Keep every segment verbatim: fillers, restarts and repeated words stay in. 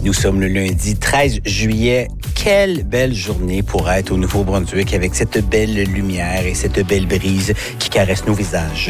Nous sommes le lundi treize juillet. Quelle belle journée pour être au Nouveau-Brunswick avec cette belle lumière et cette belle brise qui caresse nos visages.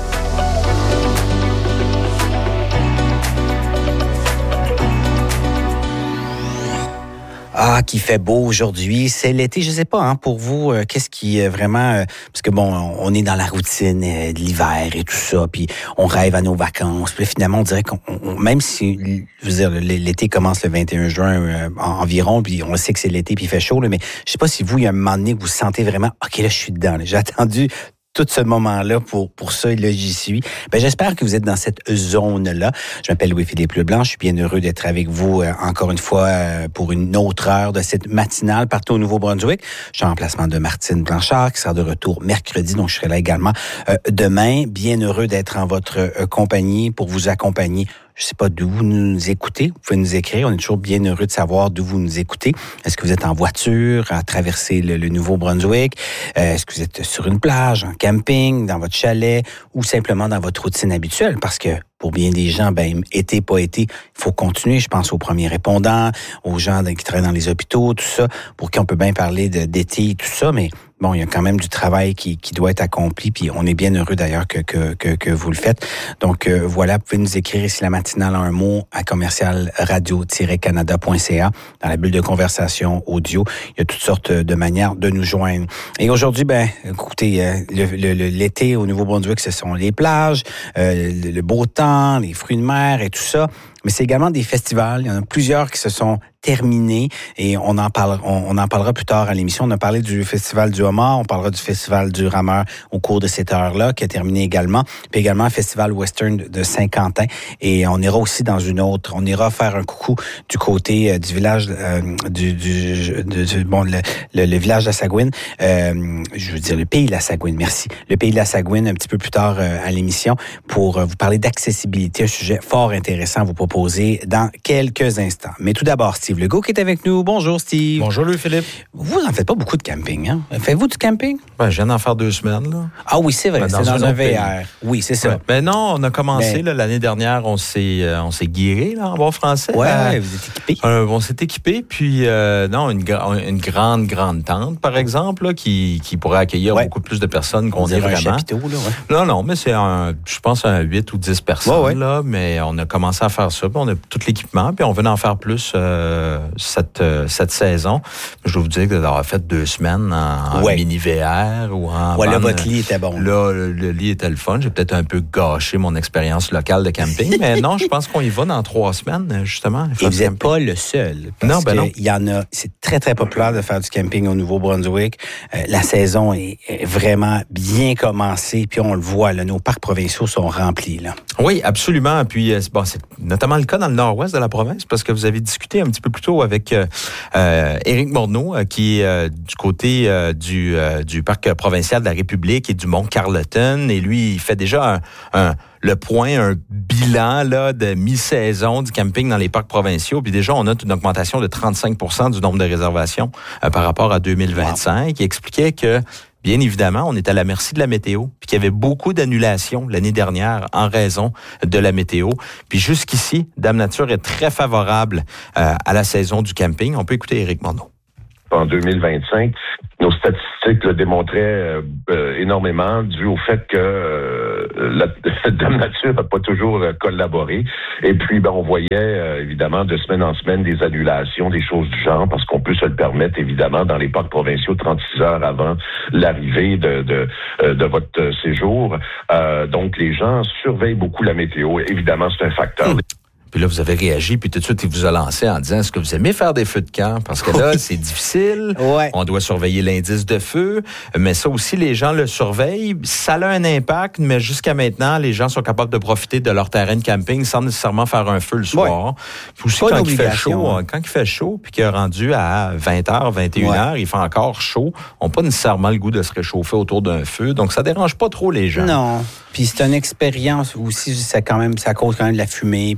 Ah, qui fait beau aujourd'hui. C'est l'été. Je sais pas, hein, pour vous, euh, qu'est-ce qui euh, vraiment... Euh, parce que bon, on est dans la routine euh, de l'hiver et tout ça, puis on rêve à nos vacances. Puis finalement, on dirait qu'on... On, même si, je veux dire, l'été commence le vingt et un juin euh, environ, puis on sait que c'est l'été, puis il fait chaud, là, mais je sais pas si vous, il y a un moment donné que vous sentez vraiment, OK, là, je suis dedans. Là. J'ai attendu tout ce moment-là pour pour ça, et là, j'y suis. Ben, j'espère que vous êtes dans cette zone-là. Je m'appelle Louis-Philippe Leblanc. Je suis bien heureux d'être avec vous euh, encore une fois euh, pour une autre heure de cette matinale partout au Nouveau-Brunswick. Je suis en remplacement de Martine Blanchard qui sera de retour mercredi, donc je serai là également euh, demain. Bien heureux d'être en votre euh, compagnie pour vous accompagner. Je sais pas d'où vous nous écoutez. Vous pouvez nous écrire. On est toujours bien heureux de savoir d'où vous nous écoutez. Est-ce que vous êtes en voiture, à traverser le, le Nouveau-Brunswick? Euh, est-ce que vous êtes sur une plage, en camping, dans votre chalet ou simplement dans votre routine habituelle? Parce que pour bien des gens, ben, été, pas été, il faut continuer. Je pense aux premiers répondants, aux gens qui travaillent dans les hôpitaux, tout ça, pour qui on peut bien parler de, d'été et tout ça, mais bon, il y a quand même du travail qui, qui doit être accompli, puis on est bien heureux d'ailleurs que, que, que, que vous le faites. Donc euh, voilà, vous pouvez nous écrire ici la matinale en un mot à commercial radio tiret canada point c a dans la bulle de conversation audio. Il y a toutes sortes de manières de nous joindre. Et aujourd'hui, ben, écoutez, euh, le, le, le, l'été au Nouveau-Brunswick, ce sont les plages, euh, le, le beau temps, les fruits de mer et tout ça. Mais c'est également des festivals. Il y en a plusieurs qui se sont terminés et on en parlera, on, on en parlera plus tard à l'émission. On a parlé du Festival du homard, on parlera du Festival du rameur au cours de cette heure-là qui a terminé également. Puis également un Festival Western de Saint-Quentin. Et on ira aussi dans une autre, on ira faire un coucou du côté euh, du village, euh, du, du, du, du bon, le, le, le village de la Sagouine. Euh, je veux dire le pays de la Sagouine, merci. Le pays de la Sagouine un petit peu plus tard euh, à l'émission pour euh, vous parler d'accessibilité, un sujet fort intéressant à vous proposer dans quelques instants. Mais tout d'abord, Steve Legault qui est avec nous. Bonjour, Steve. Bonjour, Louis-Philippe. Vous n'en faites pas beaucoup de camping, hein? Faites-vous du camping? Ben, je viens d'en faire deux semaines, là. Ah oui, c'est vrai, ben, c'est dans, dans un V R. Pays. Oui, c'est ça. Ouais. Ben non, on a commencé, ben... là, l'année dernière, on s'est, euh, on s'est guiré, là, en bon français. Ouais, à, vous êtes équipés. Euh, on s'est équipés, puis, euh, non, une, une grande, grande tente, par exemple, là, qui, qui pourrait accueillir ouais. beaucoup plus de personnes qu'on est vraiment. Un chapiteau, là, ouais. Non, non, mais c'est un, je pense, un huit ou dix personnes, ouais, ouais. là, mais on a commencé à faire ça, puis on a tout l'équipement, puis on venait en faire plus euh, cette, euh, cette saison. Je dois vous dire que d'avoir fait deux semaines en, ouais. en mini-V R ou en... Ouais, bande, là, votre lit était bon. Là, le, le lit était le fun. J'ai peut-être un peu gâché mon expérience locale de camping, mais non, je pense qu'on y va dans trois semaines, justement. Et vous n'êtes pas le seul. Parce non, ben non. Il y en a... C'est très, très populaire de faire du camping au Nouveau-Brunswick. Euh, la saison est, est vraiment bien commencée, puis on le voit, là, nos parcs provinciaux sont remplis, là. Oui, absolument. Puis, bon, c'est notamment le cas dans le nord-ouest de la province, parce que vous avez discuté un petit peu plus tôt avec euh, euh, Éric Morneau, euh, qui est euh, du côté euh, du, euh, du parc provincial de la République et du Mont-Carleton. Et lui, il fait déjà un, un, le point, un bilan là, de mi-saison du camping dans les parcs provinciaux. Puis déjà, on note une augmentation de trente-cinq pour cent du nombre de réservations euh, par rapport à deux mille vingt-cinq. Wow. Il expliquait que bien évidemment, on est à la merci de la météo, puis qu'il y avait beaucoup d'annulations l'année dernière en raison de la météo. Puis jusqu'ici, Dame Nature est très favorable euh, à la saison du camping. On peut écouter Éric Morneau. En deux mille vingt-cinq, nos statistiques le démontraient euh, euh, énormément dû au fait que euh, la Dame Nature n'a pas toujours euh, collaboré. Et puis, ben, on voyait euh, évidemment de semaine en semaine des annulations, des choses du genre, parce qu'on peut se le permettre évidemment dans les parcs provinciaux trente-six heures avant l'arrivée de de, euh, de votre séjour. Euh, donc, les gens surveillent beaucoup la météo. Évidemment, c'est un facteur. Mmh. Puis là, vous avez réagi, puis tout de suite, il vous a lancé en disant, est-ce que vous aimez faire des feux de camp? Parce que là, c'est difficile. Ouais. On doit surveiller l'indice de feu. Mais ça aussi, les gens le surveillent. Ça a un impact, mais jusqu'à maintenant, les gens sont capables de profiter de leur terrain de camping sans nécessairement faire un feu le soir. Ouais. Puis aussi, quand il fait chaud, hein. quand il fait chaud, puis qu'il est rendu à vingt heures, vingt et une heures, ouais. il fait encore chaud, on n'a pas nécessairement le goût de se réchauffer autour d'un feu. Donc, ça dérange pas trop les gens. Non. Puis c'est une expérience aussi, ça quand même, ça cause quand même de la fumée, puis tout ça.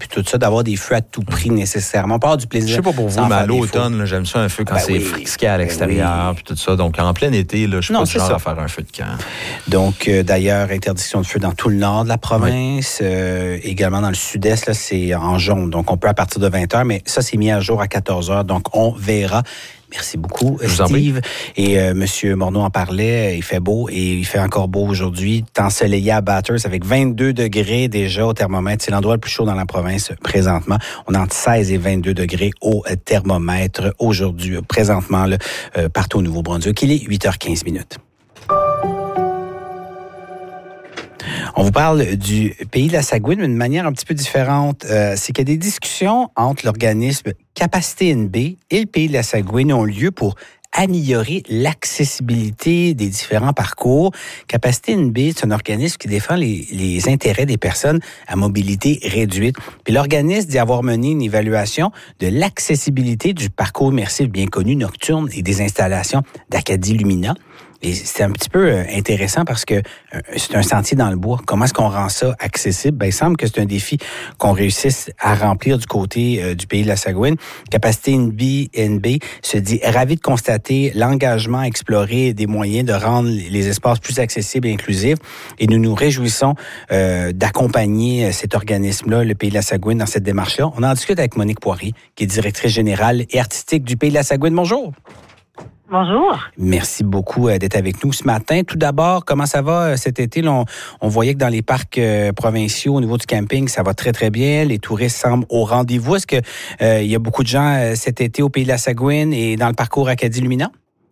d'avoir des feux à tout prix nécessairement. On peut avoir du plaisir. Je sais pas pour vous, mais à l'automne, là, j'aime ça un feu quand ben c'est oui. frisqué à l'extérieur, ben oui. puis tout ça. Donc, en plein été, là, je suis non, pas du genre ça. à faire un feu de camp. Donc, euh, d'ailleurs, interdiction de feu dans tout le nord de la province, oui. euh, également dans le sud-est, là, c'est en jaune. Donc, on peut à partir de vingt heures, mais ça, c'est mis à jour à quatorze heures. Donc, on verra. Merci beaucoup, Steve. Et euh, M. Morneau en parlait, il fait beau et il fait encore beau aujourd'hui. Ensoleillé à Bathurst avec vingt-deux degrés déjà au thermomètre. C'est l'endroit le plus chaud dans la province présentement. On est entre seize et vingt-deux degrés au thermomètre aujourd'hui, présentement, là, euh, partout au Nouveau-Brunswick. Il est huit heures quinze minutes. On vous parle du pays de la Saguenay d'une manière un petit peu différente. Euh, c'est qu'il y a des discussions entre l'organisme Capacité N B et le pays de la Saguenay ont lieu pour améliorer l'accessibilité des différents parcours. Capacité N B, c'est un organisme qui défend les, les intérêts des personnes à mobilité réduite. Puis l'organisme dit avoir mené une évaluation de l'accessibilité du parcours immersif bien connu nocturne et des installations d'Acadie Lumina. Et c'est un petit peu intéressant parce que c'est un sentier dans le bois. Comment est-ce qu'on rend ça accessible? Ben, il semble que c'est un défi qu'on réussisse à remplir du côté euh, du pays de la Saguenay. Capacité N B, N B se dit ravi de constater l'engagement à explorer des moyens de rendre les espaces plus accessibles et inclusifs. Et nous nous réjouissons euh, d'accompagner cet organisme-là, le pays de la Saguenay, dans cette démarche-là. On en discute avec Monique Poirier, qui est directrice générale et artistique du pays de la Saguenay. Bonjour. Bonjour. Merci beaucoup d'être avec nous ce matin. Tout d'abord, comment ça va cet été? Là, on, on voyait que dans les parcs euh, provinciaux, au niveau du camping, ça va très, très bien. Les touristes semblent au rendez-vous. Est-ce qu'il euh, y a beaucoup de gens euh, cet été au pays de la Saguenay et dans le parcours Acadie Lumina?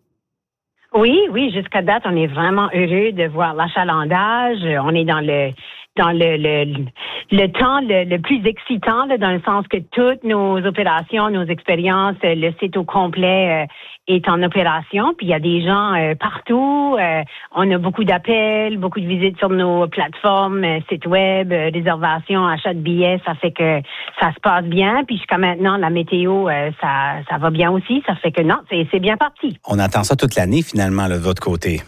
Oui, oui. Jusqu'à date, on est vraiment heureux de voir l'achalandage. On est dans le dans le le, le temps le, le plus excitant, là, dans le sens que toutes nos opérations, nos expériences, le site au complet euh, est en opération. Puis il y a des gens euh, partout. Euh, on a beaucoup d'appels, beaucoup de visites sur nos plateformes, euh, sites web, euh, réservations, achats de billets. Ça fait que ça se passe bien. Puis jusqu'à maintenant, la météo, euh, ça ça va bien aussi. Ça fait que non, c'est c'est bien parti. On attend ça toute l'année finalement là, de votre côté.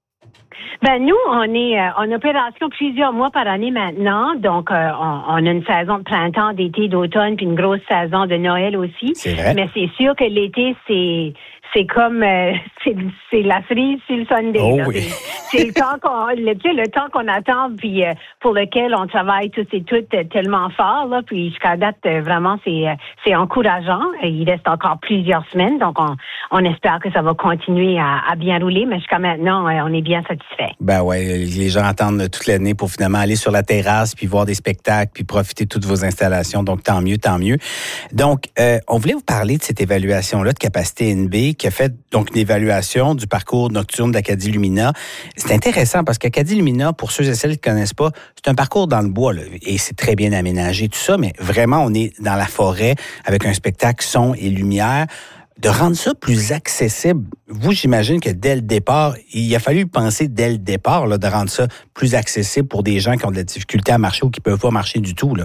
Ben nous, on est euh, en opération plusieurs mois par année maintenant. Donc, euh, on, on a une saison de printemps, d'été, d'automne, puis une grosse saison de Noël aussi. C'est vrai. Mais c'est sûr que l'été, c'est c'est comme euh, c'est, c'est la cerise sur le sundae. Oh là. oui. C'est, c'est le temps qu'on le, tu sais, le temps qu'on attend, puis euh, pour lequel on travaille tous et toutes euh, tellement fort. Là, puis jusqu'à date, euh, vraiment, c'est euh, c'est encourageant. Il reste encore plusieurs semaines, donc on on espère que ça va continuer à, à bien rouler. Mais jusqu'à maintenant, euh, on est bien satisfait. Ben ouais, les gens attendent toute l'année pour finalement aller sur la terrasse puis voir des spectacles puis profiter de toutes vos installations. Donc tant mieux, tant mieux. Donc euh, on voulait vous parler de cette évaluation-là de Capacité N B qui a fait donc une évaluation du parcours nocturne d'Acadie Lumina. C'est intéressant parce qu'Acadie Lumina, pour ceux et celles qui ne connaissent pas, c'est un parcours dans le bois là, et c'est très bien aménagé tout ça, mais vraiment on est dans la forêt avec un spectacle son et lumière. De rendre ça plus accessible, vous, j'imagine que dès le départ, il a fallu penser dès le départ là, de rendre ça plus accessible pour des gens qui ont de la difficulté à marcher ou qui ne peuvent pas marcher du tout, là.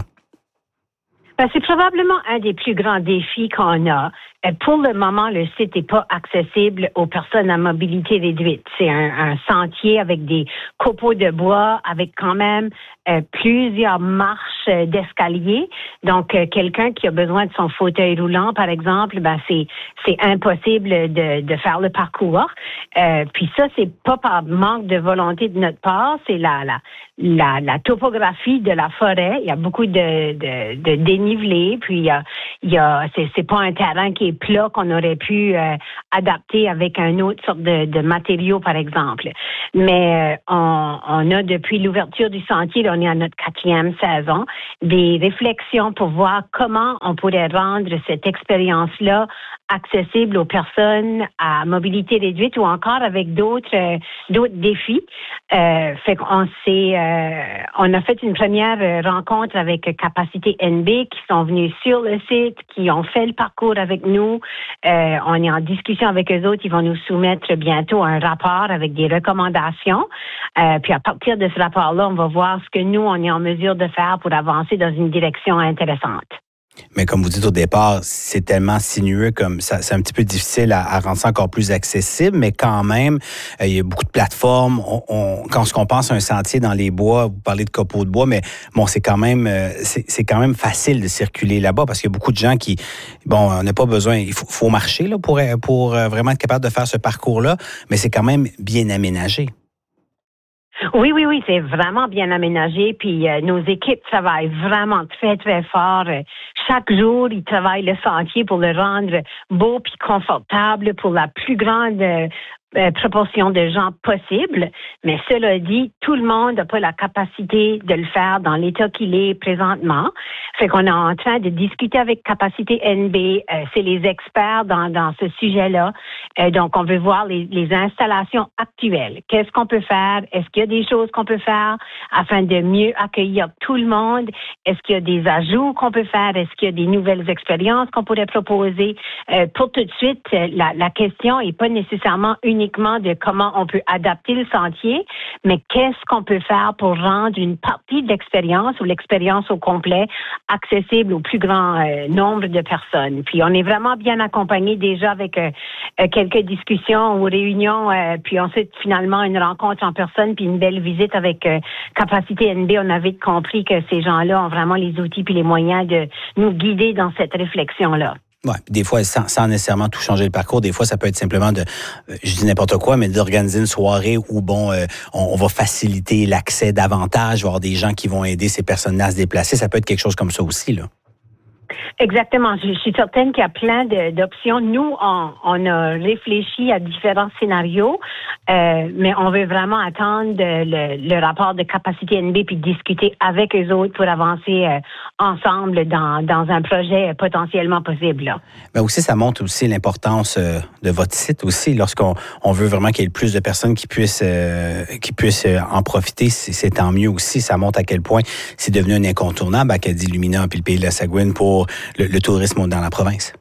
Ben, c'est probablement un des plus grands défis qu'on a. Pour le moment, le site n'est pas accessible aux personnes à mobilité réduite. C'est un, un sentier avec des copeaux de bois, avec quand même euh, plusieurs marches d'escalier. Donc, euh, quelqu'un qui a besoin de son fauteuil roulant, par exemple, ben c'est c'est impossible de, de faire le parcours. Euh, puis ça, c'est pas par manque de volonté de notre part, c'est la la la, la topographie de la forêt. Il y a beaucoup de de, de dénivelé, puis il y a il y a c'est c'est pas un terrain qui est plat qu'on aurait pu euh, adapter avec un autre sorte de, de matériaux, par exemple. Mais euh, on, on a, depuis l'ouverture du sentier, là, on est à notre quatrième saison, des réflexions pour voir comment on pourrait rendre cette expérience-là accessible aux personnes à mobilité réduite ou encore avec d'autres euh, d'autres défis. Euh, fait qu'on s'est, euh, on a fait une première rencontre avec Capacité N B qui sont venus sur le site, qui ont fait le parcours avec nous. Euh, on est en discussion avec eux autres. Ils vont nous soumettre bientôt un rapport avec des recommandations. Euh, puis à partir de ce rapport-là, on va voir ce que nous, on est en mesure de faire pour avancer dans une direction intéressante. Mais comme vous dites au départ, c'est tellement sinueux comme ça, c'est un petit peu difficile à, à rendre ça encore plus accessible, mais quand même, euh, il y a beaucoup de plateformes. On, on, quand on pense à un sentier dans les bois, vous parlez de copeaux de bois, mais bon, c'est quand même, euh, c'est, c'est quand même facile de circuler là-bas parce qu'il y a beaucoup de gens qui, bon, on n'a pas besoin, il faut, faut marcher là pour pour vraiment être capable de faire ce parcours-là, mais c'est quand même bien aménagé. Oui, oui, oui, c'est vraiment bien aménagé. Puis euh, nos équipes travaillent vraiment très, très fort. Euh, chaque jour, ils travaillent le sentier pour le rendre beau puis confortable pour la plus grande euh, euh, proportion de gens possible. Mais cela dit, tout le monde n'a pas la capacité de le faire dans l'état qu'il est présentement. Fait qu'on est en train de discuter avec Capacité N B. Euh, c'est les experts dans, dans ce sujet-là. Euh, donc, on veut voir les, les installations actuelles. Qu'est-ce qu'on peut faire? Est-ce qu'il y a des choses qu'on peut faire afin de mieux accueillir tout le monde? Est-ce qu'il y a des ajouts qu'on peut faire? Est-ce qu'il y a des nouvelles expériences qu'on pourrait proposer? Euh, pour tout de suite, la, la question n'est pas nécessairement uniquement de comment on peut adapter le sentier, mais qu'est-ce qu'on peut faire pour rendre une partie de l'expérience ou l'expérience au complet accessible au plus grand euh, nombre de personnes. Puis on est vraiment bien accompagné déjà avec euh, euh, quelques discussions ou réunions, euh, puis ensuite finalement une rencontre en personne, puis une belle visite avec euh, Capacité N B. On avait compris que ces gens-là ont vraiment les outils puis les moyens de nous guider dans cette réflexion-là. Ouais, des fois, sans, sans nécessairement tout changer le parcours, des fois, ça peut être simplement de, euh, je dis n'importe quoi, mais d'organiser une soirée où, bon, euh, on, on va faciliter l'accès davantage, il va y avoir des gens qui vont aider ces personnes-là à se déplacer. Ça peut être quelque chose comme ça aussi, là. Exactement. Je, je suis certaine qu'il y a plein de, d'options. Nous, on, on a réfléchi à différents scénarios, euh, mais on veut vraiment attendre le, le rapport de Capacité N B puis discuter avec eux autres pour avancer euh, ensemble dans, dans un projet potentiellement possible. Là. Mais aussi, ça montre aussi l'importance euh, de votre site aussi. Lorsqu'on on veut vraiment qu'il y ait le plus de personnes qui puissent euh, qui puissent euh, en profiter, c'est, c'est tant mieux aussi. Ça montre à quel point c'est devenu un incontournable, Acadie Lumina puis le Pays de la Saguenay pour le, le tourisme dans la province.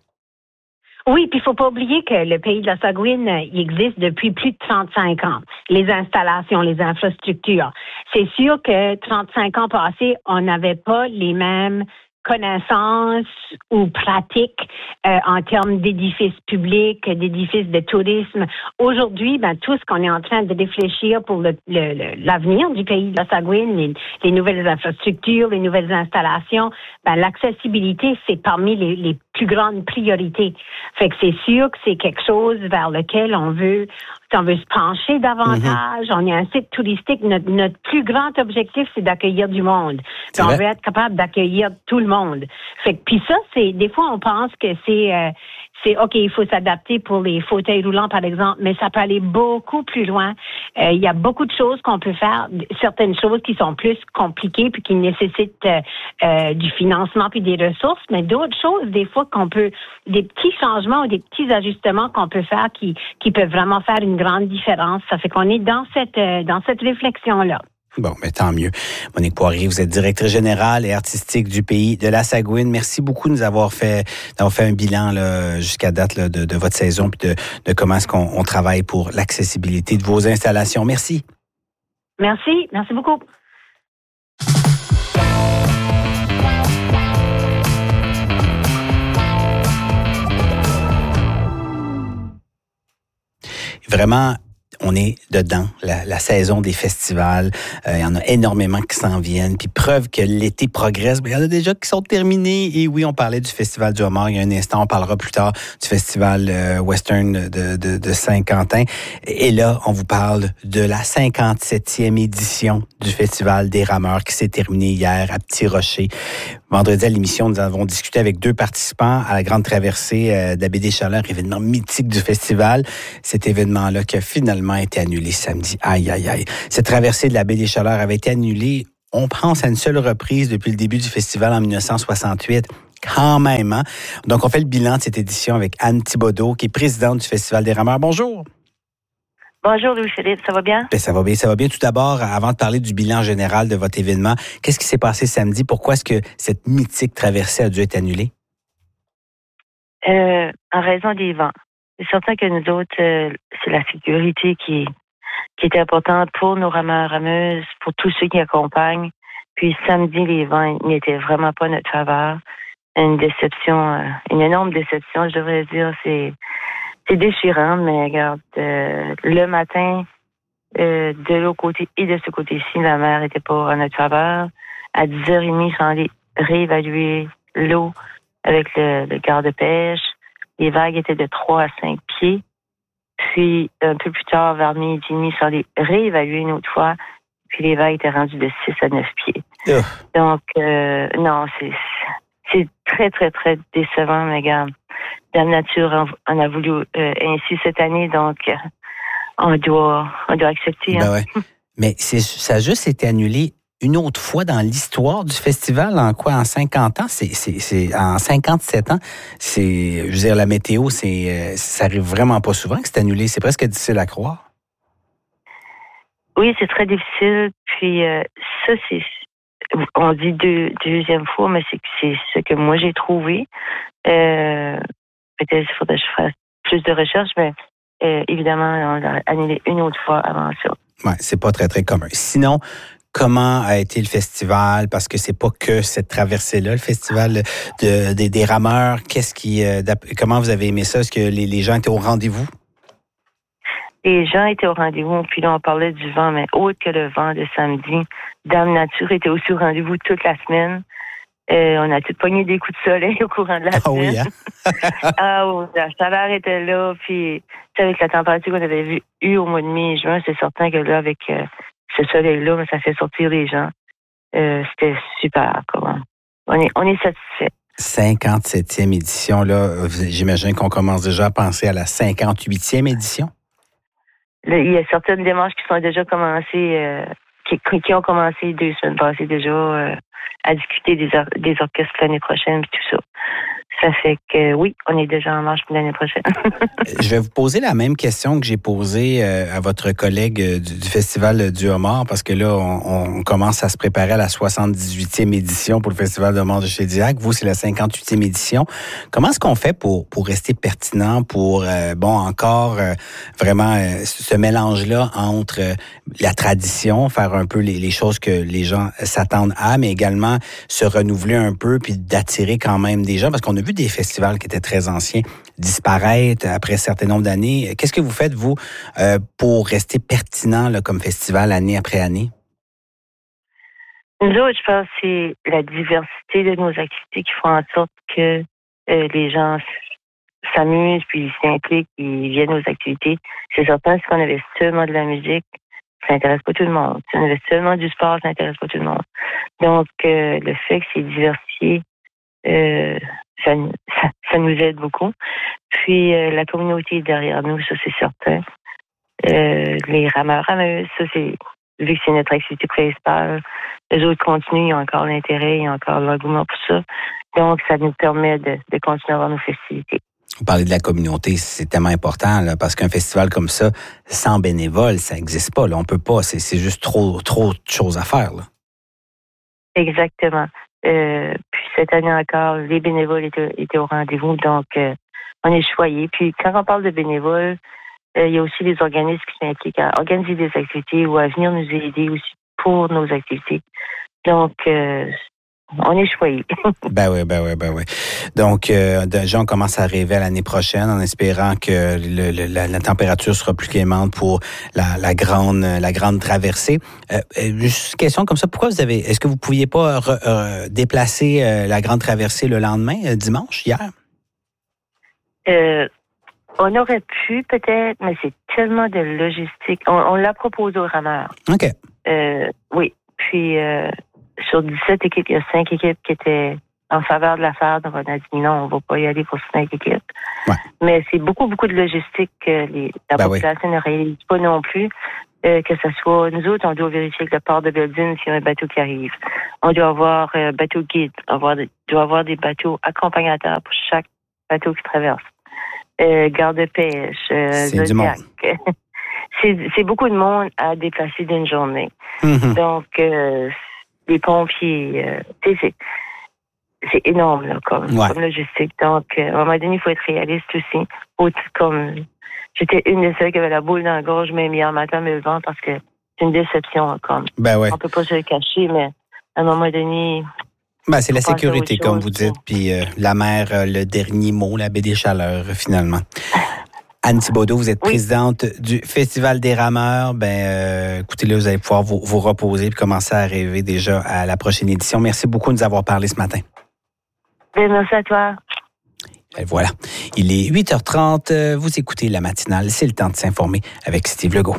Oui, puis il faut pas oublier que le Pays de la Saguenay, il existe depuis plus de trente-cinq ans. Les installations, les infrastructures. C'est sûr que trente-cinq ans passés, on n'avait pas les mêmes connaissances ou pratiques euh, en termes d'édifices publics, d'édifices de tourisme. Aujourd'hui, ben tout ce qu'on est en train de réfléchir pour le, le, le, l'avenir du Pays de la Saguenay, les, les nouvelles infrastructures, les nouvelles installations, ben l'accessibilité, c'est parmi les, les plus grandes priorités. Fait que c'est sûr que c'est quelque chose vers lequel on veut on veut se pencher davantage. Mm-hmm. On est un site touristique. Notre, notre plus grand objectif, c'est d'accueillir du monde. Puis on veut être capable d'accueillir tout le monde. Fait que, puis ça, c'est des fois, on pense que c'est euh, c'est OK, il faut s'adapter pour les fauteuils roulants, par exemple, mais ça peut aller beaucoup plus loin. Euh, il y a beaucoup de choses qu'on peut faire, certaines choses qui sont plus compliquées puis qui nécessitent euh, euh, du financement puis des ressources, mais d'autres choses, des fois, qu'on peut, des petits changements ou des petits ajustements qu'on peut faire qui, qui peuvent vraiment faire une grande différence. Ça fait qu'on est dans cette, euh, dans cette réflexion-là. Bon, mais tant mieux. Monique Poirier, vous êtes directrice générale et artistique du Pays de la Saguenay. Merci beaucoup de nous avoir fait, d'avoir fait un bilan là, jusqu'à date là, de, de votre saison puis de, de comment est-ce qu'on on travaille pour l'accessibilité de vos installations. Merci. Merci. Merci beaucoup. Vraiment, on est dedans, la, la saison des festivals. Euh, il y en a énormément qui s'en viennent. Puis preuve que l'été progresse, bien, il y en a déjà qui sont terminés. Et oui, on parlait du Festival du Homard il y a un instant. On parlera plus tard du Festival euh, Western de, de, de Saint-Quentin. Et là, on vous parle de la cinquante-septième édition du Festival des Rameurs qui s'est terminé hier à Petit-Rocher. Vendredi à l'émission, nous avons discuté avec deux participants à la grande traversée euh, de la baie des Chaleurs, événement mythique du festival. Cet événement-là qui a finalement été annulé samedi. Aïe, aïe, aïe. Cette traversée de la baie des Chaleurs avait été annulée, on pense, à une seule reprise depuis le début du festival en dix-neuf cent soixante-huit. Quand même, hein? Donc, on fait le bilan de cette édition avec Anne Thibodeau, qui est présidente du Festival des Rameurs. Bonjour. Bonjour Louis-Philippe, ça va bien? Ben, ça va bien, ça va bien. Tout d'abord, avant de parler du bilan général de votre événement, qu'est-ce qui s'est passé samedi? Pourquoi est-ce que cette mythique traversée a dû être annulée? Euh, en raison des vents. C'est certain que nous autres, euh, c'est la sécurité qui, qui est importante pour nos rameurs, rameuses, pour tous ceux qui accompagnent. Puis samedi, les vents n'étaient vraiment pas notre faveur. une déception, euh, une énorme déception, je devrais dire. C'est, c'est déchirant, mais regarde, euh, le matin, euh, de l'autre côté et de ce côté-ci, la mer était pas en notre faveur. À dix heures trente, il fallait réévaluer l'eau avec le, le garde-pêche. Les vagues étaient de trois à cinq pieds. Puis, un peu plus tard, vers midi et demi, il fallait réévaluer une autre fois. Puis, les vagues étaient rendues de six à neuf pieds. Oh. Donc, euh, non, c'est, c'est très, très, très décevant, mais regarde, la nature en, en a voulu euh, ainsi cette année, donc euh, on doit, on doit accepter. Ben hein. ouais. Mais c'est, ça a juste été annulé une autre fois dans l'histoire du festival, en quoi, en cinquante ans? C'est, c'est, c'est, en cinquante-sept ans, c'est, je veux dire, la météo, c'est, ça arrive vraiment pas souvent que c'est annulé. C'est presque difficile à croire. Oui, c'est très difficile. Puis euh, ça, c'est, on dit deux, deuxième fois, mais c'est, c'est ce que moi j'ai trouvé. Euh, peut-être qu'il faudrait que je fasse plus de recherches, mais euh, évidemment, on l'a annulé une autre fois avant ça. Ouais, c'est pas très, très commun. Sinon, comment a été le festival? Parce que c'est pas que cette traversée-là, le festival de, de, des rameurs. Qu'est-ce qui, euh, comment vous avez aimé ça? Est-ce que les, les gens étaient au rendez-vous? Les gens étaient au rendez-vous, puis là, on parlait du vent, mais autre que le vent de samedi, Dame Nature était aussi au rendez-vous toute la semaine. Euh, on a tout pogné des coups de soleil au courant de la ah semaine. Oui, hein? ah oui, la chaleur était là, puis avec la température qu'on avait vu, eu au mois de mai et juin, c'est certain que là, avec euh, ce soleil-là, ça fait sortir les gens. Euh, c'était super, comment. On est, on est satisfait. cinquante-septième édition, là, j'imagine qu'on commence déjà à penser à la cinquante-huitième édition? Là, il y a certaines démarches qui sont déjà commencées, euh, qui, qui ont commencé deux semaines passées déjà euh, à discuter des, or- des orchestres l'année prochaine et tout ça. Ça fait que oui, on est déjà en marche pour l'année prochaine. Je vais vous poser la même question que j'ai posée à votre collègue du, du Festival du Homard, parce que là, on, on commence à se préparer à la soixante-dix-huitième édition pour le Festival de Homard de Shediac. Vous, c'est la cinquante-huitième édition. Comment est-ce qu'on fait pour, pour rester pertinent, pour, euh, bon, encore euh, vraiment euh, ce mélange-là entre euh, la tradition, faire un peu les, les choses que les gens s'attendent à, mais également se renouveler un peu puis d'attirer quand même des gens, parce qu'on a vu des festivals qui étaient très anciens disparaître après un certain nombre d'années. Qu'est-ce que vous faites, vous, euh, pour rester pertinent là, comme festival année après année? Nous autres, je pense que c'est la diversité de nos activités qui font en sorte que euh, les gens s'amusent, puis s'impliquent, puis viennent aux activités. C'est certain, si on avait seulement de la musique, ça n'intéresse pas tout le monde. Si on avait seulement du sport, ça n'intéresse pas tout le monde. Donc, euh, le fait que c'est diversifié, euh, ça, ça, ça nous aide beaucoup. Puis, euh, la communauté est derrière nous, ça, c'est certain. Euh, les rameurs, rameuses, ça, c'est, vu que c'est notre activité principale, les autres continuent, ils ont encore l'intérêt, ils ont encore l'engouement pour ça. Donc, ça nous permet de, de continuer à avoir nos festivités. Vous parlez de la communauté, c'est tellement important, là, parce qu'un festival comme ça, sans bénévoles, ça n'existe pas. Là. On peut pas, c'est, c'est juste trop, trop de choses à faire. Là. Exactement. Euh, puis cette année encore, les bénévoles étaient, étaient au rendez-vous, donc euh, on est choyés. Puis quand on parle de bénévoles, euh, il y a aussi des organismes qui s'impliquent à organiser des activités ou à venir nous aider aussi pour nos activités. Donc, euh, on est choyés. ben oui, ben oui, ben oui. Donc, euh, déjà, on commence à rêver à l'année prochaine en espérant que le, le, la, la température sera plus clémente pour la, la grande la grande traversée. Euh, juste une question comme ça, pourquoi vous avez, est-ce que vous pouviez pas re, euh, déplacer euh, la grande traversée le lendemain, euh, dimanche, hier? Euh, on aurait pu peut-être, mais c'est tellement de logistique. On, on l'a proposé aux rameurs. OK. Euh, oui, puis... Euh, sur dix-sept équipes, il y a cinq équipes qui étaient en faveur de l'affaire. Donc, on a dit non, on ne va pas y aller pour cinq équipes. Ouais. Mais c'est beaucoup, beaucoup de logistique que les, la ben population oui. ne réalise pas non plus. Euh, que ce soit, nous autres, on doit vérifier avec le port de Beldine s'il y a un bateau qui arrive. On doit avoir un bateau guide. On doit avoir des bateaux accompagnateurs pour chaque bateau qui traverse. Euh, garde-pêche, euh, c'est du monde. c'est, c'est beaucoup de monde à déplacer d'une journée. Mm-hmm. Donc, euh, les pompiers, euh, tu sais, c'est, c'est énorme, là, comme, ouais. comme logistique. Donc, euh, à un moment donné, il faut être réaliste aussi. Autre, comme, j'étais une de celles qui avait la boule dans la gorge, même hier matin, me levant, parce que c'est une déception, comme. Ben ouais. On peut pas se le cacher, mais à un moment donné, Ben, c'est la sécurité, comme vous dites, puis euh, la mer, euh, le dernier mot, la baie des Chaleurs, finalement. Anne Thibodeau, vous êtes oui. présidente du Festival des rameurs. Ben, euh, écoutez, là, vous allez pouvoir vous, vous reposer et commencer à rêver déjà à la prochaine édition. Merci beaucoup de nous avoir parlé ce matin. Bien, merci à toi. Et voilà. Il est huit heures trente. Vous écoutez la matinale. C'est le temps de s'informer avec Steve Legault.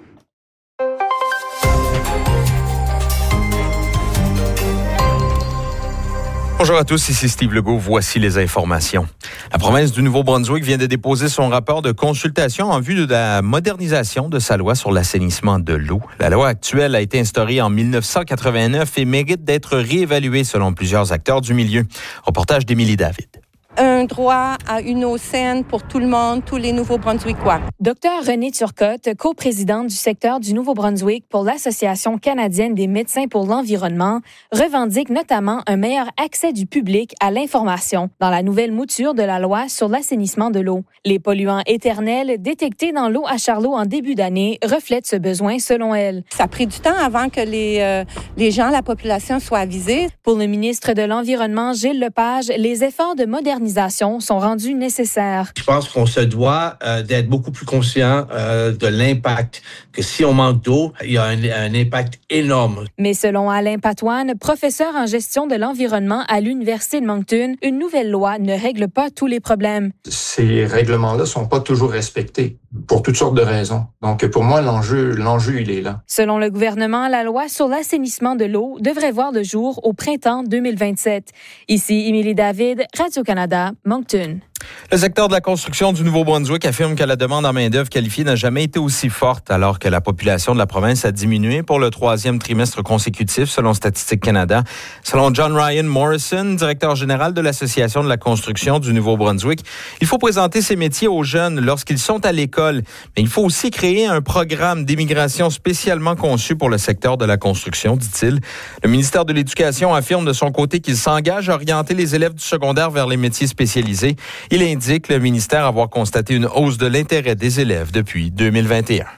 Bonjour à tous, ici Steve Legault. Voici les informations. La province du Nouveau-Brunswick vient de déposer son rapport de consultation en vue de la modernisation de sa loi sur l'assainissement de l'eau. La loi actuelle a été instaurée en mille neuf cent quatre-vingt-neuf et mérite d'être réévaluée selon plusieurs acteurs du milieu. Reportage d'Émilie David. Un droit à une eau saine pour tout le monde, tous les Nouveaux-Brunswickois. Docteur Renée Turcotte, coprésidente du secteur du Nouveau-Brunswick pour l'Association canadienne des médecins pour l'environnement, revendique notamment un meilleur accès du public à l'information dans la nouvelle mouture de la loi sur l'assainissement de l'eau. Les polluants éternels détectés dans l'eau à Charlot en début d'année reflètent ce besoin selon elle. Ça a pris du temps avant que les, euh, les gens, la population soient avisés. Pour le ministre de l'Environnement, Gilles Lepage, les efforts de modernisation sont rendus nécessaires. Je pense qu'on se doit euh, d'être beaucoup plus conscient euh, de l'impact, que si on manque d'eau, il y a un, un impact énorme. Mais selon Alain Patoine, professeur en gestion de l'environnement à l'Université de Moncton, une nouvelle loi ne règle pas tous les problèmes. Ces règlements-là ne sont pas toujours respectés pour toutes sortes de raisons. Donc, pour moi, l'enjeu, l'enjeu, il est là. Selon le gouvernement, la loi sur l'assainissement de l'eau devrait voir le jour au printemps deux mille vingt-sept. Ici, Émilie David, Radio-Canada, Moncton. Le secteur de la construction du Nouveau-Brunswick affirme que la demande en main-d'œuvre qualifiée n'a jamais été aussi forte, alors que la population de la province a diminué pour le troisième trimestre consécutif, selon Statistique Canada. Selon John Ryan Morrison, directeur général de l'Association de la construction du Nouveau-Brunswick, il faut présenter ces métiers aux jeunes lorsqu'ils sont à l'école, mais il faut aussi créer un programme d'immigration spécialement conçu pour le secteur de la construction, dit-il. Le ministère de l'Éducation affirme de son côté qu'il s'engage à orienter les élèves du secondaire vers les métiers spécialisés. Il indique le ministère avoir constaté une hausse de l'intérêt des élèves depuis deux mille vingt et un.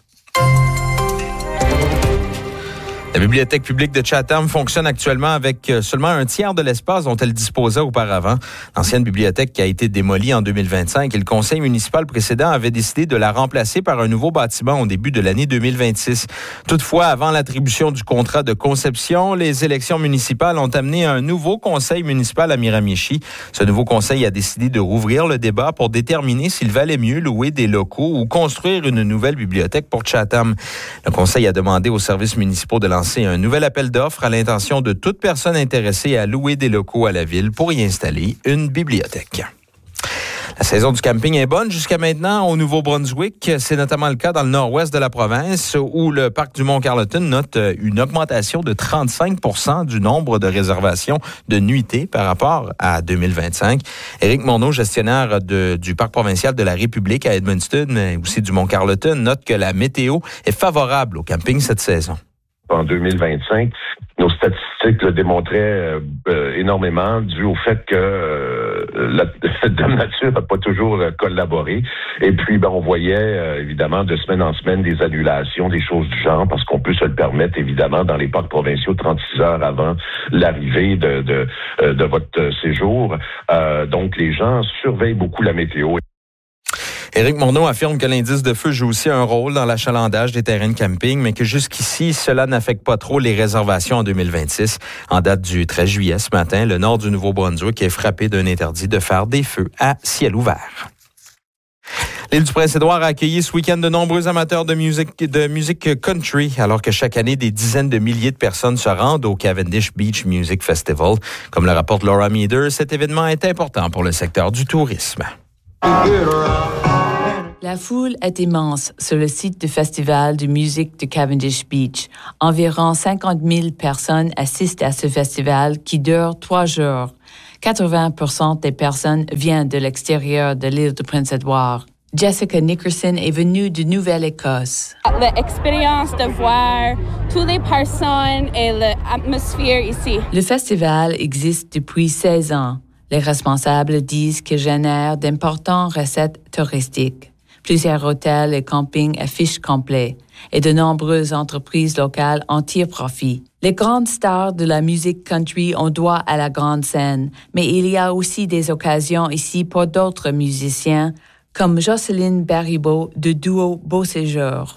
La bibliothèque publique de Chatham fonctionne actuellement avec seulement un tiers de l'espace dont elle disposait auparavant. L'ancienne bibliothèque qui a été démolie en deux mille vingt-cinq et le conseil municipal précédent avait décidé de la remplacer par un nouveau bâtiment au début de l'année deux mille vingt-six. Toutefois, avant l'attribution du contrat de conception, les élections municipales ont amené un nouveau conseil municipal à Miramichi. Ce nouveau conseil a décidé de rouvrir le débat pour déterminer s'il valait mieux louer des locaux ou construire une nouvelle bibliothèque pour Chatham. Le conseil a demandé aux services municipaux de lancer un nouvel appel d'offres à l'intention de toute personne intéressée à louer des locaux à la ville pour y installer une bibliothèque. La saison du camping est bonne jusqu'à maintenant au Nouveau-Brunswick. C'est notamment le cas dans le nord-ouest de la province où le parc du Mont-Carleton note une augmentation de trente-cinq pour cent du nombre de réservations de nuitées par rapport à deux mille vingt-cinq. Éric Morneau, gestionnaire de, du parc provincial de la République à Edmundston, mais aussi du Mont-Carleton, note que la météo est favorable au camping cette saison. En deux mille vingt-cinq, nos statistiques le démontraient euh, euh, énormément dû au fait que euh, la Dame Nature n'a pas toujours euh, collaboré. Et puis, ben, on voyait euh, évidemment de semaine en semaine des annulations, des choses du genre, parce qu'on peut se le permettre évidemment dans les parcs provinciaux trente-six heures avant l'arrivée de, de, euh, de votre séjour. Euh, donc, les gens surveillent beaucoup la météo. Éric Morneau affirme que l'indice de feu joue aussi un rôle dans l'achalandage des terrains de camping, mais que jusqu'ici, cela n'affecte pas trop les réservations en deux mille vingt-six. En date du treize juillet, ce matin, le nord du Nouveau-Brunswick est frappé d'un interdit de faire des feux à ciel ouvert. L'île du Prince-Édouard a accueilli ce week-end de nombreux amateurs de musique, de musique country, alors que chaque année, des dizaines de milliers de personnes se rendent au Cavendish Beach Music Festival. Comme le rapporte Laura Meader, cet événement est important pour le secteur du tourisme. La foule est immense sur le site du Festival de musique de Cavendish Beach. Environ cinquante mille personnes assistent à ce festival qui dure trois jours. quatre-vingts pour cent des personnes viennent de l'extérieur de l'île de Prince-Édouard. Jessica Nickerson est venue de Nouvelle-Écosse. L'expérience de voir toutes les personnes et l'atmosphère ici. Le festival existe depuis seize ans. Les responsables disent qu'il génère d'importantes recettes touristiques. Plusieurs hôtels et campings affichent complet et de nombreuses entreprises locales en tirent profit. Les grandes stars de la musique country ont droit à la grande scène, mais il y a aussi des occasions ici pour d'autres musiciens, comme Jocelyne Baribeau de duo Beau Séjour.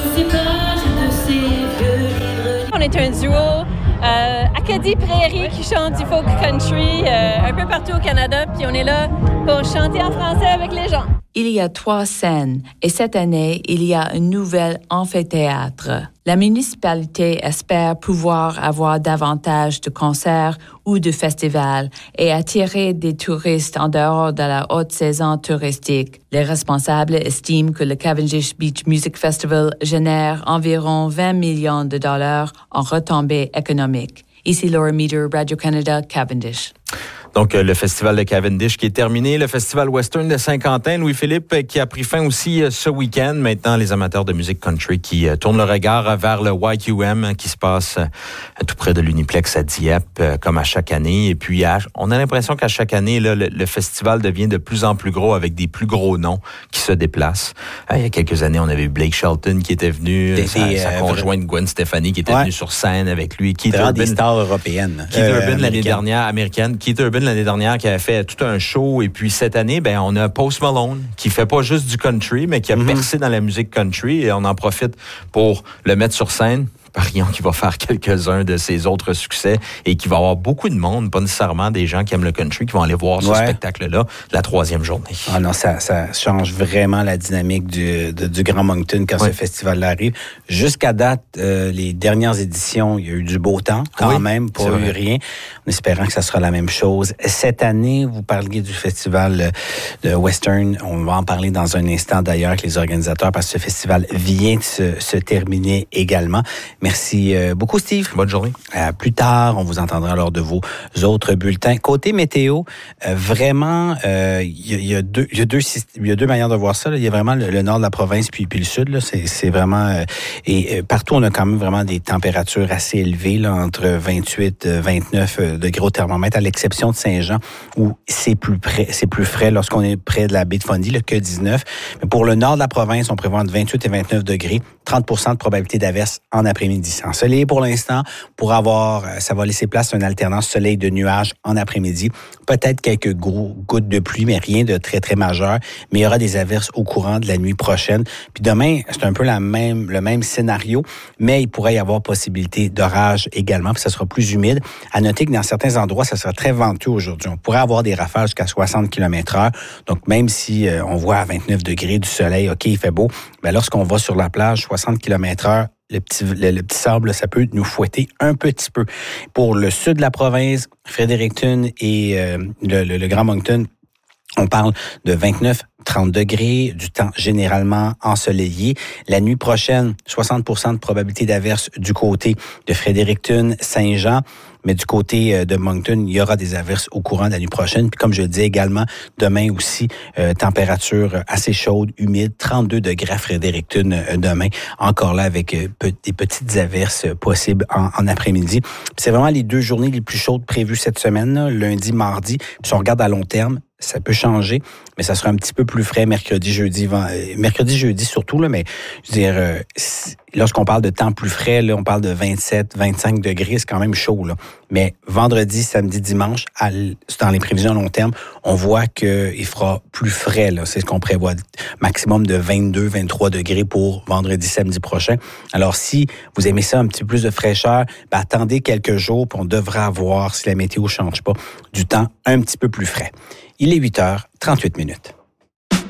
On est un duo euh, Acadie-Prairie qui chante du folk country euh, un peu partout au Canada, puis on est là pour chanter en français avec les gens. Il y a trois scènes et cette année, il y a un nouvel amphithéâtre. La municipalité espère pouvoir avoir davantage de concerts ou de festivals et attirer des touristes en dehors de la haute saison touristique. Les responsables estiment que le Cavendish Beach Music Festival génère environ vingt millions de dollars en retombées économiques. Ici Laura Meter, Radio-Canada, Cavendish. Donc, le festival de Cavendish qui est terminé, le festival western de Saint-Quentin, Louis-Philippe, qui a pris fin aussi ce week-end. Maintenant, les amateurs de musique country qui tournent le regard vers le Y Q M qui se passe tout près de l'Uniplex à Dieppe, comme à chaque année. Et puis, on a l'impression qu'à chaque année, là, le, le festival devient de plus en plus gros avec des plus gros noms qui se déplacent. Il y a quelques années, on avait eu Blake Shelton qui était venu, des, sa, des, sa euh, conjointe Gwen Stefani qui était ouais. venue sur scène avec lui. Keith Urban, des stars européennes. Keith euh, Urban l'année dernière, américaine. Keith Urban l'année dernière qui avait fait tout un show. Et puis cette année, ben on a Post Malone qui fait pas juste du country, mais qui a mm-hmm. percé dans la musique country. Et on en profite pour le mettre sur scène. Parions qui va faire quelques-uns de ses autres succès et qui va avoir beaucoup de monde, pas nécessairement des gens qui aiment le country, qui vont aller voir ce ouais. spectacle-là la troisième journée. Ah non, ça, ça change vraiment la dynamique du, de, du Grand Moncton quand ouais. ce festival-là arrive. Jusqu'à date, euh, les dernières éditions, il y a eu du beau temps quand oui, même, pas eu rien, en espérant que ça sera la même chose. Cette année, vous parliez du festival de Western, on va en parler dans un instant d'ailleurs avec les organisateurs parce que ce festival vient de se, se terminer également. Merci beaucoup, Steve. Bonne journée. Euh, plus tard, on vous entendra lors de vos autres bulletins. Côté météo, euh, vraiment, il euh, y, y a deux, il y a deux, il y a deux manières de voir ça. Il y a vraiment le, le nord de la province puis, puis le sud. Là, c'est, c'est vraiment euh, et euh, partout, on a quand même vraiment des températures assez élevées, là, entre vingt-huit, vingt-neuf degrés au thermomètre, à l'exception de Saint-Jean où c'est plus près, c'est plus frais lorsqu'on est près de la baie de Fundy, là, que dix-neuf. Mais pour le nord de la province, on prévoit entre vingt-huit et vingt-neuf degrés, trente pour cent de probabilité d'averse en après-midi. Ensoleillé pour l'instant, pour avoir, ça va laisser place à une alternance soleil de nuages en après-midi. Peut-être quelques gros gouttes de pluie, mais rien de très, très majeur. Mais il y aura des averses au courant de la nuit prochaine. Puis demain, c'est un peu la même, le même scénario, mais il pourrait y avoir possibilité d'orage également, puis ça sera plus humide. À noter que dans certains endroits, ça sera très venteux aujourd'hui. On pourrait avoir des rafales jusqu'à soixante kilomètres heure. Donc, même si euh, on voit à vingt-neuf degrés du soleil, OK, il fait beau, ben lorsqu'on va sur la plage, soixante kilomètres heure, Le petit, le, le petit sable, ça peut nous fouetter un petit peu. Pour le sud de la province, Fredericton et euh, le, le, le Grand Moncton, on parle de vingt-neuf, trente degrés, du temps généralement ensoleillé. La nuit prochaine, soixante pour cent de probabilité d'averse du côté de Fredericton, Saint-Jean. Mais du côté de Moncton, il y aura des averses au courant de la nuit prochaine. Puis comme je le disais également, demain aussi, euh, température assez chaude, humide, trente-deux degrés à Fredericton euh, demain. Encore là avec euh, pe- des petites averses possibles en, en après-midi. Puis c'est vraiment les deux journées les plus chaudes prévues cette semaine, là, lundi, mardi. Puis si on regarde à long terme, ça peut changer, mais ça sera un petit peu plus frais mercredi, jeudi, vend... mercredi, jeudi surtout, là, mais je veux dire, euh, lorsqu'on parle de temps plus frais, là, on parle de vingt-sept, vingt-cinq degrés, c'est quand même chaud, là. Mais vendredi, samedi, dimanche, à l... dans les prévisions à long terme, on voit qu'il fera plus frais, là. C'est ce qu'on prévoit. Maximum de vingt-deux, vingt-trois degrés pour vendredi, samedi prochain. Alors, si vous aimez ça, un petit peu plus de fraîcheur, ben, attendez quelques jours, puis on devra avoir, si la météo change pas, du temps un petit peu plus frais. Il est huit heures trente-huit minutes.